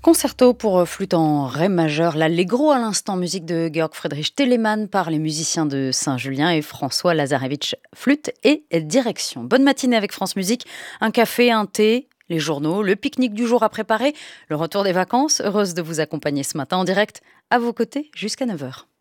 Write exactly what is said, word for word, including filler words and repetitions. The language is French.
Concerto pour flûte en ré majeur, l'Allegro à l'instant, musique de Georg Friedrich Telemann par les musiciens de Saint-Julien et François Lazarevitch, flûte et direction. Bonne matinée avec France Musique, un café, un thé, les journaux, le pique-nique du jour à préparer, le retour des vacances. Heureuse de vous accompagner ce matin en direct à vos côtés jusqu'à neuf heures.